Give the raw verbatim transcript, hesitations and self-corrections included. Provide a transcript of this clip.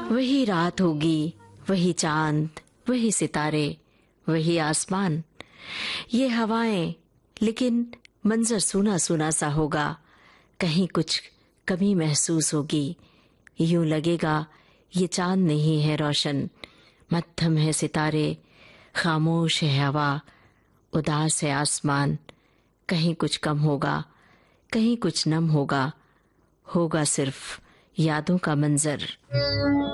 वही रात होगी, वही चांद, वही सितारे, वही आसमान, ये हवाएं, लेकिन मंजर सूना सूना सा होगा। कहीं कुछ कमी महसूस होगी। यूं लगेगा ये चांद नहीं है रोशन, मध्यम है सितारे, खामोश है हवा, उदास है आसमान। कहीं कुछ कम होगा, कहीं कुछ नम होगा, होगा सिर्फ यादों का मंजर।